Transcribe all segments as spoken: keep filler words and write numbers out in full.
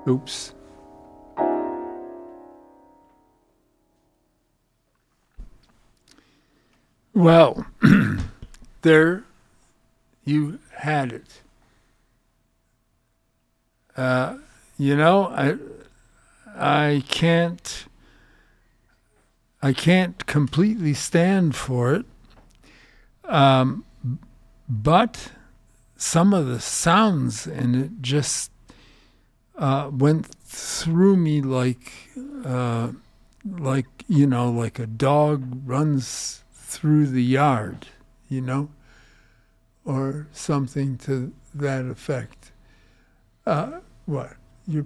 Oops. Well, there you had it. Uh, you know, I I can't I can't completely stand for it. Um, but some of the sounds in it just uh, went through me like uh, like you know, like a dog runs through the yard, you know, or something to that effect. Uh, what? You?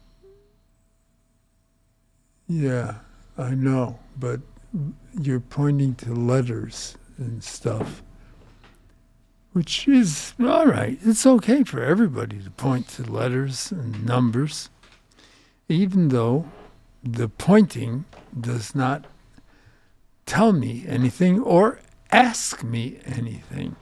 Yeah, I know, but you're pointing to letters and stuff, which is all right. It's okay for everybody to point to letters and numbers, even though the pointing does not tell me anything or ask me anything.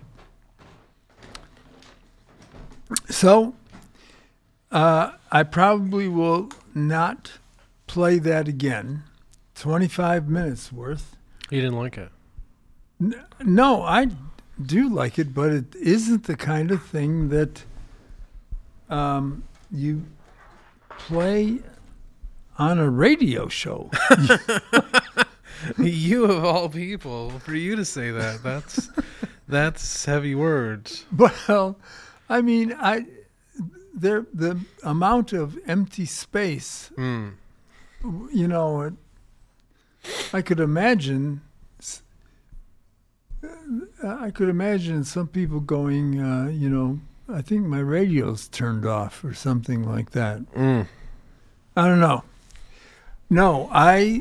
So uh, I probably will not play that again. twenty-five minutes worth. You didn't like it? N- no, I do like it, but it isn't the kind of thing that um, you play on a radio show. You of all people, for you to say that, that's that's heavy words. Well, I mean, I there the amount of empty space. Mm. You know, it, I could imagine. I could imagine some people going, uh, you know, I think my radio's turned off or something like that. Mm. I don't know. No, I.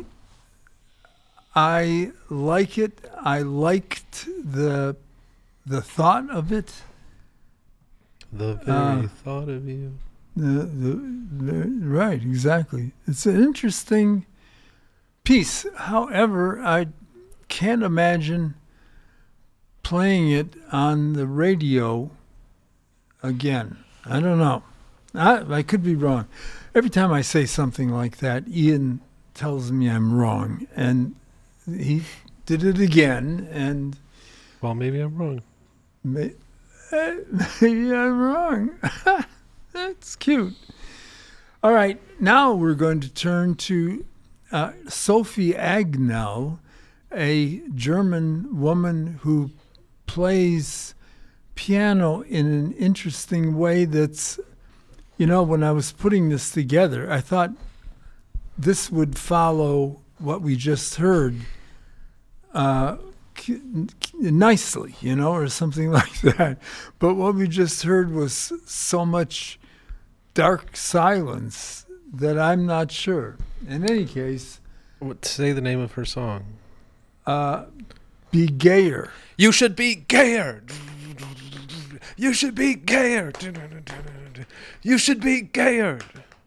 I like it. I liked the the thought of it. The very Uh, thought of you. The, the, the right, exactly. It's an interesting piece. However, I can't imagine playing it on the radio again. I don't know. I, I could be wrong. Every time I say something like that, Ian tells me I'm wrong, and he did it again, and Well, maybe I'm wrong. may, uh, maybe I'm wrong. That's cute. All right, now we're going to turn to uh, Sophie Agnell, a German woman who plays piano in an interesting way that's, you know, when I was putting this together, I thought this would follow what we just heard uh, nicely, you know, or something like that. But what we just heard was so much dark silence that I'm not sure. In any case, What, say the name of her song. uh, be gayer. You should be gayer. You should be gayer. You should be gayer.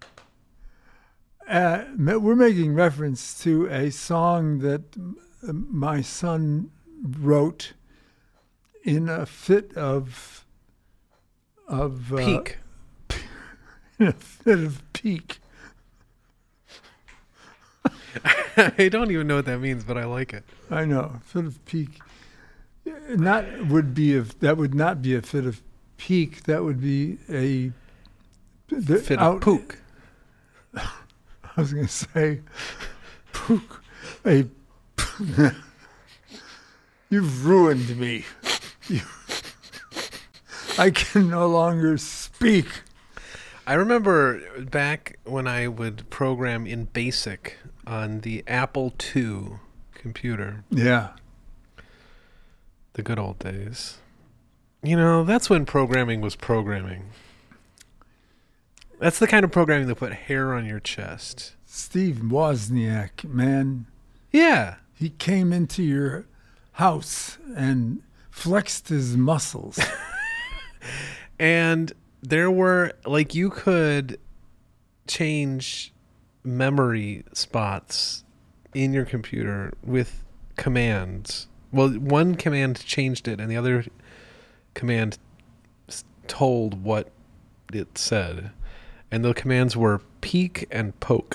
Uh, we're making reference to a song that m- my son wrote in a fit of of uh, Peak. in a fit of pique. I don't even know what that means, but I like it. I know, fit of pique. Not would be a that would not be a fit of pique. That would be a the, Fit out, of pook. I was going to say, pook. A, you've ruined me. You, I can no longer speak. I remember back when I would program in BASIC on the Apple two computer, Yeah. the good old days. You know, that's when programming was programming. That's the kind of programming that put hair on your chest. Steve Wozniak, man, Yeah. he came into your house and flexed his muscles. And there were, like, you could change memory spots in your computer with commands. Well, one command changed it, and the other command s- told what it said. And the commands were peek and poke.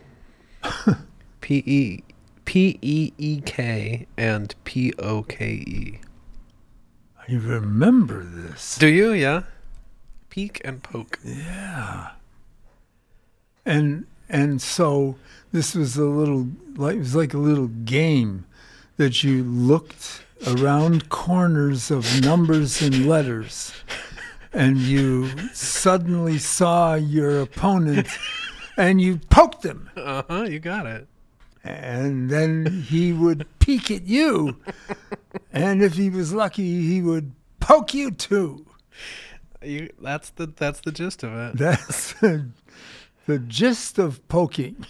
P E P E E K and P O K E. I remember this. Do you? Yeah. Peek and poke. Yeah. And and so this was a little like it was like a little game that you looked around corners of numbers and letters, and you suddenly saw your opponent, and you poked him. Uh huh. You got it. And then he would peek at you, and if he was lucky, he would poke you too. You. That's the. That's the gist of it. That's the, the gist of poking.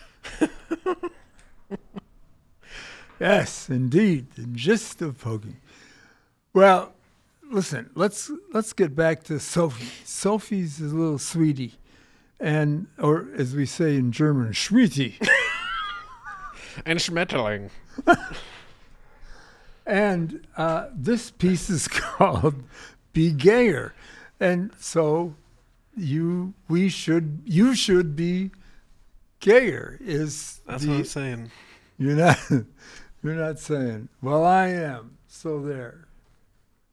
Yes, indeed, the gist of poking. Well, listen, let's let's get back to Sophie. Sophie's a little sweetie, and or as we say in German, Schweetie. And Schmetterling. And uh, this piece is called "Be Gayer," and so you we should you should be gayer. Is That's the, what I'm saying. You're not you're not saying. Well, I am. So there.